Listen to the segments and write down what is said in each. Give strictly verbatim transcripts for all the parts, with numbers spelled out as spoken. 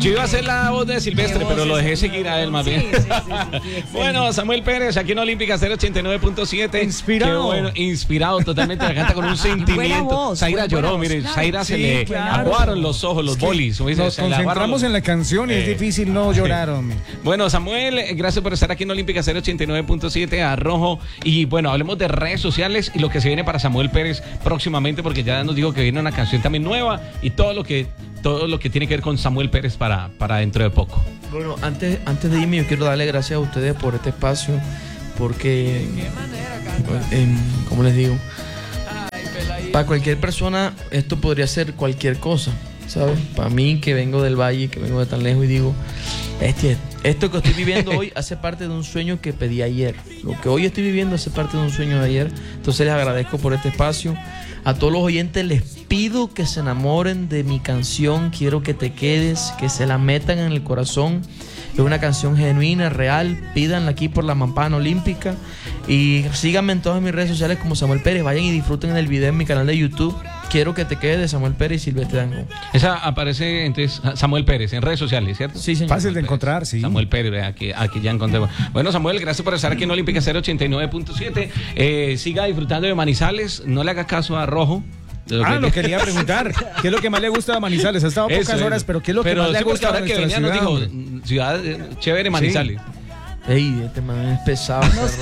yo iba a hacer la voz de Silvestre, pero lo dejé seguir a él más bien. Sí, sí, sí, sí, sí, bueno, Samuel Pérez, aquí en Olímpica cero ochenta y nueve punto siete. Inspirado. Qué bueno, inspirado totalmente. La canta con un sentimiento. Buena voz, Zaira buena lloró, voz, mire, claro. Zaira se Sí, le claro. aguaron los ojos, los bolis. como dice, Nos se le aguaron concentramos los- en la canción y es Eh. difícil no llorar, hombre. Bueno, Samuel, eh, gracias por estar aquí en Olímpica cero ochenta y nueve punto siete, a Rojo. Y bueno, hablemos de redes sociales y lo que se viene para Samuel Pérez próximamente, porque ya nos dijo que viene una canción también nueva y todo lo que todo lo que tiene que ver con Samuel Pérez para, para dentro de poco. Bueno, antes, antes de irme, yo quiero darle gracias a ustedes por este espacio, porque, em, ¿cómo les digo? Para cualquier persona esto podría ser cualquier cosa, ¿sabes? Para mí, que vengo del valle, que vengo de tan lejos y digo, este, esto que estoy viviendo hoy hace parte de un sueño que pedí ayer. Lo que hoy estoy viviendo hace parte de un sueño de ayer. Entonces les agradezco por este espacio. A todos los oyentes les pido que se enamoren de mi canción Quiero que te quedes, que se la metan en el corazón. Es una canción genuina, real. Pídanla aquí por la Mampana Olímpica. Y síganme en todas mis redes sociales como Samuel Pérez. Vayan y disfruten del video en mi canal de YouTube. Quiero que te quedes de Samuel Pérez y Silvestre Dangond. Esa aparece entonces Samuel Pérez en redes sociales, ¿cierto? Sí, señor. Fácil de encontrar, sí. Samuel Pérez, aquí, aquí ya encontré. Bueno, Samuel, gracias por estar aquí en Olímpica cero ochenta y nueve punto siete. Eh, siga disfrutando de Manizales. No le haga caso a Rojo. de Ah, que- lo quería preguntar. ¿Qué es lo que más le gusta a Manizales? Ha estado Eso, pocas eso. horas, pero ¿qué es lo que Pero más le sí, ha porque gustado a ahora que nuestra venía nos ciudad, dijo, hombre? mm, ciudad eh, chévere, Manizales. Ey, este man es pesado.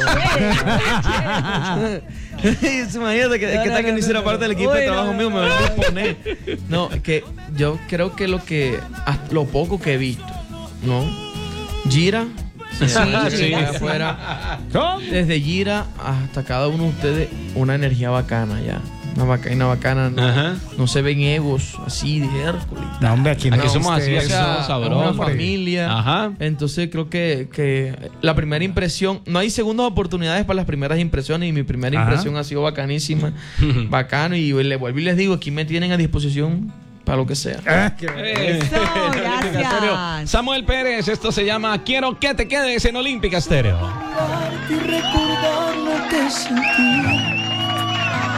Imagínate que, que tal que no hiciera parte del equipo de trabajo mío, me van a exponer. No, es que yo creo que lo que hasta lo poco que he visto, ¿no? Gira, sí, Sí. sí, afuera. ¿Cómo? Desde Gira hasta cada uno de ustedes, una energía bacana ya. Una bacana, bacana. No, Ajá. no se ven egos así de Hércules. No, hombre, aquí, Aquí no, somos así, usted- aquí O sea, somos sabrosos. una hombre. familia. Ajá. Entonces creo que, que la primera impresión, no hay segundas oportunidades para las primeras impresiones y mi primera Ajá. impresión ha sido bacanísima, bacano y le vuelvo y les digo, aquí me tienen a disposición para lo que sea. Ah, qué- Eh, Eso, Olímpica gracias. Estéreo. Samuel Pérez, esto se llama Quiero que te quedes en Olímpica Estéreo. Y recordar lo que sentí.